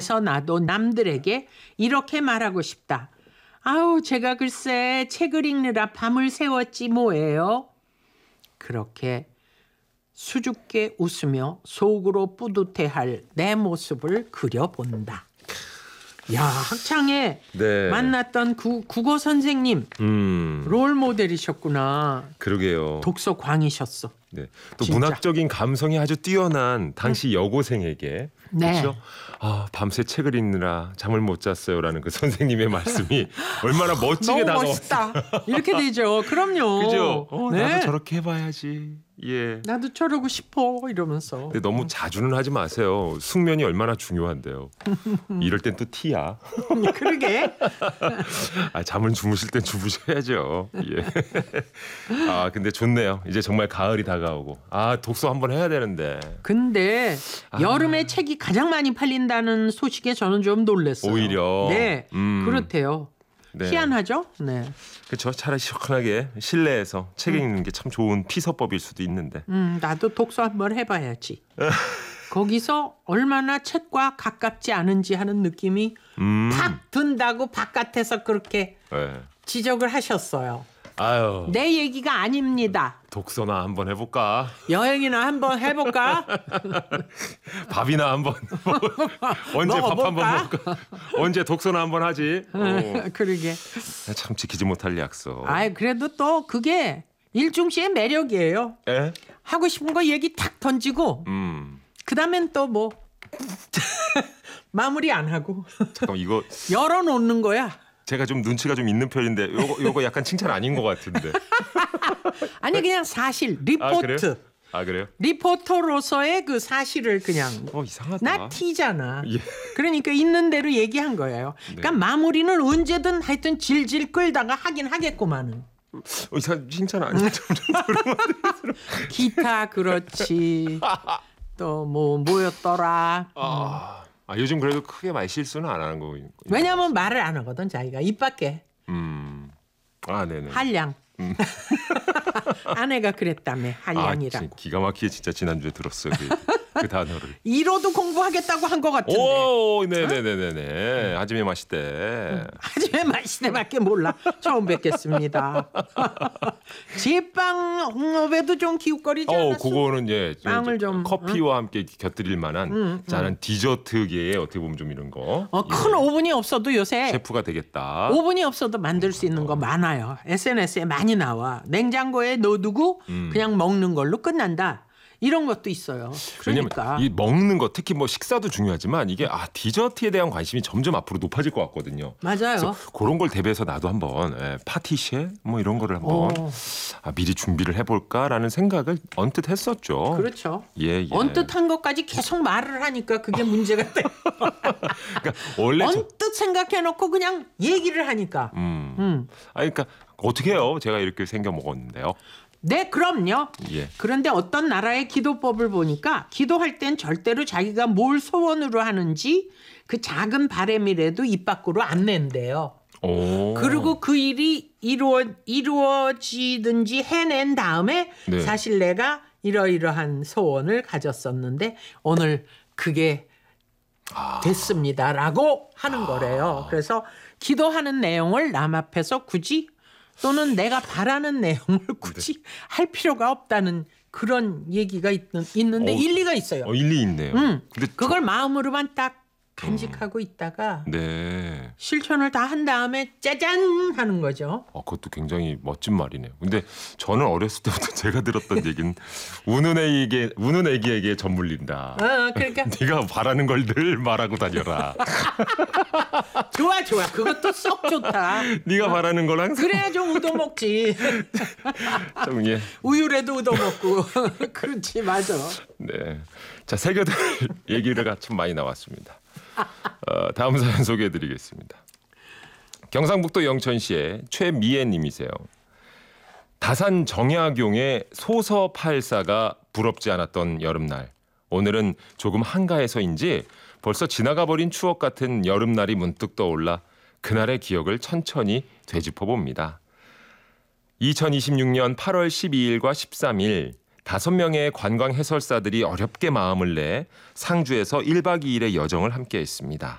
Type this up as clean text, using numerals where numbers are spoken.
그래서 나도 남들에게 이렇게 말하고 싶다. 아우, 제가 글쎄 책을 읽느라 밤을 새웠지 뭐예요. 그렇게 수줍게 웃으며 속으로 뿌듯해할 내 모습을 그려본다. 야, 학창에 네. 만났던 국어 선생님 롤 모델이셨구나. 그러게요. 독서 광이셨어. 네. 또 진짜. 문학적인 감성이 아주 뛰어난 당시 여고생에게 네. 그렇죠? 아, 밤새 책을 읽느라 잠을 못 잤어요라는 그 선생님의 말씀이 얼마나 멋지게 너무 다가왔어요. 멋있다. 이렇게 되죠. 그럼요. 그죠? 네. 나도 저렇게 해봐야지. 예. 나도 저러고 싶어 이러면서. 근데 너무 자주는 하지 마세요. 숙면이 얼마나 중요한데요. 이럴 땐 또 티야. 그러게. 아, 잠을 주무실 땐 주무셔야죠. 예. 아, 근데 좋네요. 이제 정말 가을이 다가오고. 아, 독서 한번 해야 되는데. 근데 여름에 책이 가장 많이 팔린다는 소식에 저는 좀 놀랐어요. 오히려. 네, 그렇대요. 네. 희한하죠? 네. 그렇죠. 차라리 시원하게 실내에서 책 읽는 게 참 좋은 피서법일 수도 있는데. 나도 독서 한번 해봐야지. 거기서 얼마나 책과 가깝지 않은지 하는 느낌이 팍 든다고 바깥에서 그렇게 네. 지적을 하셨어요. 아유, 내 얘기가 아닙니다. 독서나 한번 해볼까? 여행이나 한번 해볼까? 밥이나 한번 언제 밥 한번 먹어볼까? 먹을까? 언제 독서나 한번 하지? 그러게. 참 지키지 못할 약속. 아이, 그래도 또 그게 일중 씨의 매력이에요. 에? 하고 싶은 거 얘기 탁 던지고 그다음엔 또 뭐 마무리 안 하고 잠깐 이거 열어놓는 거야. 제가 좀 눈치가 좀 있는 편인데 요거 약간 칭찬 아닌 것 같은데. 아니 그냥 사실 아, 리포트. 그래요? 아, 그래요? 리포터로서의 그 사실을 그냥 이상하다. 나 티잖아. 예. 그러니까 있는 대로 얘기한 거예요. 그러니까 마무리는 언제든 하여튼 질질 끌다가 하긴 하겠구만은. 이상 칭찬 아니죠? 기타 그렇지. 또 뭐였더라. 요즘 그래도 크게 말 실수는 안 하는 거. 왜냐면 말을 안 하거든 자기가 입 밖에. 아, 네네. 한량. 아내가 그랬다며 한량이라고. 기가 막히게 진짜 지난주에 들었어요. 그 단어를. 1호도 공부하겠다고 한 것 같은데. 오, 네네네네네. 아침에 마실 때. 하지만 맛있네밖에 몰라. 처음 뵙겠습니다. 제빵 홍업에도 좀 기웃거리지 않았어? 그거는 빵을 좀 커피와 함께 곁들일 만한 자는 디저트계에 어떻게 보면 좀 이런 거. 큰 오븐이 없어도 요새 셰프가 되겠다. 오븐이 없어도 만들 수 있는 거 많아요. SNS에 많이 나와. 냉장고에 넣어두고 그냥 먹는 걸로 끝난다. 이런 것도 있어요. 그러니까. 왜냐면 이 먹는 거 특히 뭐 식사도 중요하지만 이게 디저트에 대한 관심이 점점 앞으로 높아질 것 같거든요. 맞아요. 그래서 그런 걸 대비해서 나도 한번 파티쉐 뭐 이런 거를 한번 미리 준비를 해볼까라는 생각을 언뜻 했었죠. 그렇죠. 예. 언뜻한 것까지 계속 말을 하니까 그게 문제가 돼. 그러니까 원래 언뜻 생각해놓고 그냥 얘기를 하니까. 그러니까 어떻게 해요? 제가 이렇게 생겨 먹었는데요. 네, 그럼요. 예. 그런데 어떤 나라의 기도법을 보니까 기도할 땐 절대로 자기가 뭘 소원으로 하는지 그 작은 바람이라도 입 밖으로 안 낸대요. 그리고 그 일이 이루어지든지 해낸 다음에 네. 사실 내가 이러이러한 소원을 가졌었는데 오늘 그게 됐습니다라고 하는 거래요. 그래서 기도하는 내용을 남 앞에서 굳이 또는 내가 바라는 내용을 굳이 할 필요가 없다는 그런 얘기가 있는데 일리가 있어요. 일리 있네요. 근데 그걸 마음으로만 딱 간직하고 있다가 네. 실천을 다 한 다음에 짜잔 하는 거죠. 그것도 굉장히 멋진 말이네요. 근데 저는 어렸을 때부터 제가 들었던 얘기는 우는 애기에게 젖 물린다. 그러니까 네가 바라는 걸 늘 말하고 다녀라. 좋아. 그것도 썩 좋다. 네가 바라는 걸 항상. 그래야 좀 얻어먹지. 좀, 예. 우유라도 얻어먹고. 그렇지, 맞아. 네. 자, 세계들 얘기가 참 많이 나왔습니다. 다음 사연 소개해드리겠습니다. 경상북도 영천시의 최미애님이세요. 다산 정약용의 소서팔사가 부럽지 않았던 여름날. 오늘은 조금 한가해서인지 벌써 지나가 버린 추억 같은 여름날이 문득 떠올라 그날의 기억을 천천히 되짚어봅니다. 2026년 8월 12일과 13일 5명의 관광 해설사들이 어렵게 마음을 내 상주에서 1박 2일의 여정을 함께했습니다.